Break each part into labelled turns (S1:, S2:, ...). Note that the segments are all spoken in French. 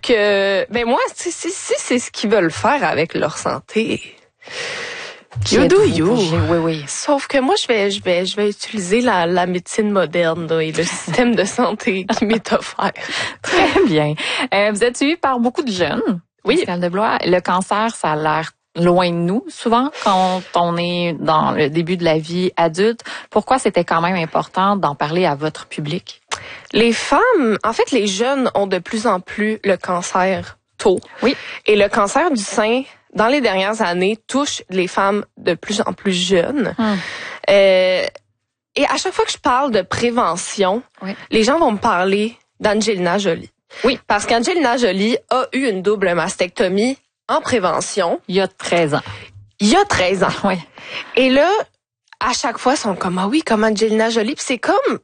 S1: ben moi, si c'est ce qu'ils veulent faire avec leur santé.
S2: You do you.
S1: Oui. Sauf que moi, je vais utiliser la médecine moderne là, et le système de santé qui m'est offert.
S2: Très bien. Vous êtes suivi par beaucoup de jeunes.
S1: Oui.
S2: Pascal Deblois. Le cancer, ça a l'air loin de nous, souvent, quand on est dans le début de la vie adulte. Pourquoi c'était quand même important d'en parler à votre public?
S1: Les femmes, en fait, les jeunes ont de plus en plus le cancer tôt.
S2: Oui.
S1: Et le cancer du sein, dans les dernières années, touche les femmes de plus en plus jeunes. Et à chaque fois que je parle de prévention, les gens vont me parler d'Angelina Jolie.
S2: Oui.
S1: Parce qu'Angelina Jolie a eu une double mastectomie en prévention.
S2: Il y a 13 ans.
S1: Oui. Et là, à chaque fois, ils sont comme, ah oui, comme Angelina Jolie. Puis c'est comme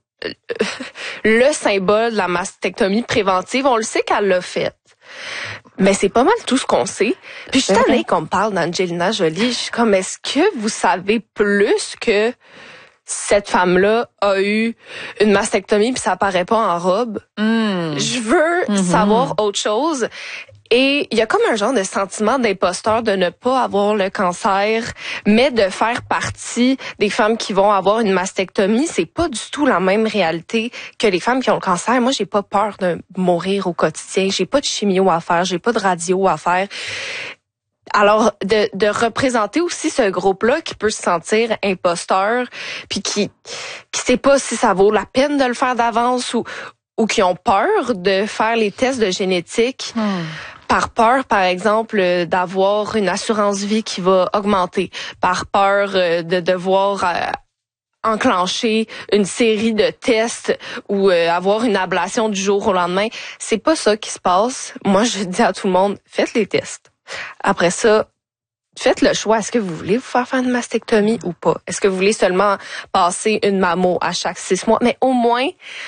S1: le symbole de la mastectomie préventive. On le sait qu'elle l'a faite. Mais c'est pas mal tout ce qu'on sait. Puis je suis tannée qu'on me parle d'Angelina Jolie. Je suis comme, est-ce que vous savez plus que cette femme-là a eu une mastectomie puis ça apparaît pas en robe? Je veux savoir autre chose. Et il y a comme un genre de sentiment d'imposteur de ne pas avoir le cancer, mais de faire partie des femmes qui vont avoir une mastectomie. C'est pas du tout la même réalité que les femmes qui ont le cancer. Moi, j'ai pas peur de mourir au quotidien. J'ai pas de chimio à faire. J'ai pas de radio à faire. Alors, de représenter aussi ce groupe-là qui peut se sentir imposteur, puis qui sait pas si ça vaut la peine de le faire d'avance ou qui ont peur de faire les tests de génétique. Par peur, par exemple, d'avoir une assurance vie qui va augmenter, par peur de devoir enclencher une série de tests ou avoir une ablation du jour au lendemain. C'est pas ça qui se passe. Moi, je dis à tout le monde, faites les tests. Après ça, faites le choix. Est-ce que vous voulez vous faire une mastectomie ou pas? Est-ce que vous voulez seulement passer une mammo à chaque 6 mois? Mais au moins,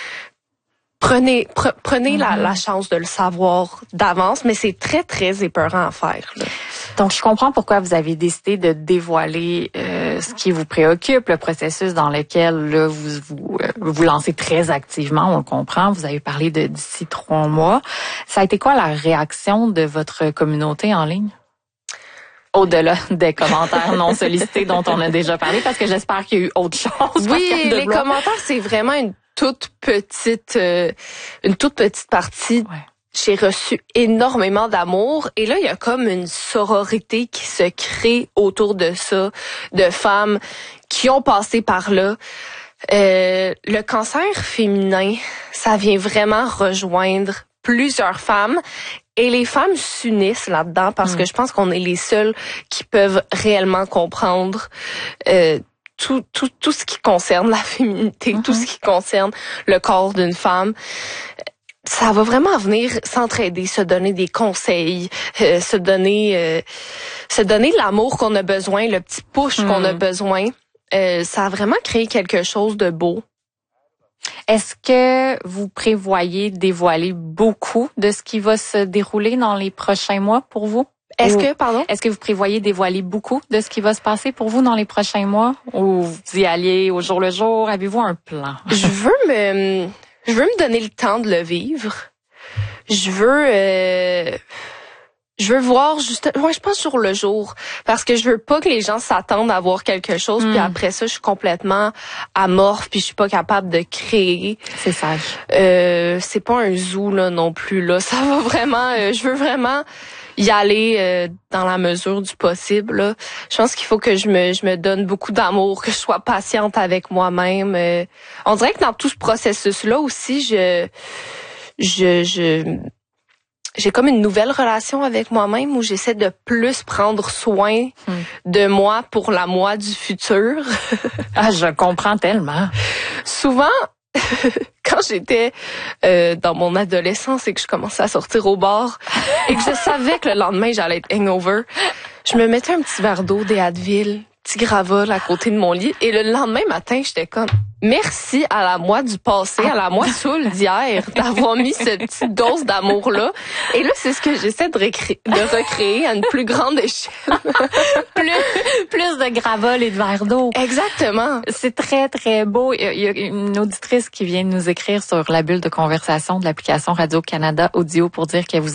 S1: prenez la chance de le savoir d'avance, mais c'est très, très épeurant à faire. Là.
S2: Donc, je comprends pourquoi vous avez décidé de dévoiler ce qui vous préoccupe, le processus dans lequel là, vous lancez très activement, on le comprend. Vous avez parlé de d'ici 3 mois. Ça a été quoi la réaction de votre communauté en ligne? Au-delà des commentaires non sollicités dont on a déjà parlé, parce que j'espère qu'il y a eu autre chose.
S1: Oui, les commentaires, c'est vraiment une toute petite partie.
S2: Ouais.
S1: J'ai reçu énormément d'amour et là il y a comme une sororité qui se crée autour de ça, de femmes qui ont passé par là. Le cancer féminin, ça vient vraiment rejoindre plusieurs femmes et les femmes s'unissent là-dedans parce que je pense qu'on est les seuls qui peuvent réellement comprendre tout ce qui concerne la féminité, tout ce qui concerne le corps d'une femme. Ça va vraiment venir s'entraider, se donner des conseils, se donner l'amour qu'on a besoin, le petit push qu'on a besoin. Ça a vraiment créé quelque chose de beau.
S2: Est-ce que vous prévoyez dévoiler beaucoup de ce qui va se dérouler dans les prochains mois pour vous? Est-ce que vous prévoyez dévoiler beaucoup de ce qui va se passer pour vous dans les prochains mois? Ou vous y alliez au jour le jour? Avez-vous un plan?
S1: Je veux me donner le temps de le vivre. Je veux voir je pense jour le jour. Parce que je veux pas que les gens s'attendent à voir quelque chose, puis après ça, je suis complètement amorphe, puis je suis pas capable de créer.
S2: C'est sage.
S1: C'est pas un zoo, là, non plus, là. Ça va vraiment, je veux vraiment y aller dans la mesure du possible, là. Je pense qu'il faut que je me donne beaucoup d'amour, que je sois patiente avec moi-même. On dirait que dans tout ce processus-là aussi, j'ai comme une nouvelle relation avec moi-même où j'essaie de plus prendre soin de moi pour la moi du futur.
S2: Ah, je comprends tellement.
S1: Souvent, quand j'étais dans mon adolescence et que je commençais à sortir au bar et que je savais que le lendemain j'allais être hangover, je me mettais un petit verre d'eau, des Advil, petit Gravol à côté de mon lit et le lendemain matin, j'étais comme merci à la moi du passé, à la moi saoule d'hier d'avoir mis cette petite dose d'amour-là. Et là, c'est ce que j'essaie de recréer à une plus grande échelle.
S2: plus de Gravol et de verre d'eau.
S1: Exactement.
S2: C'est très, très beau. Il y a une auditrice qui vient de nous écrire sur la bulle de conversation de l'application Radio-Canada Audio pour dire qu'elle vous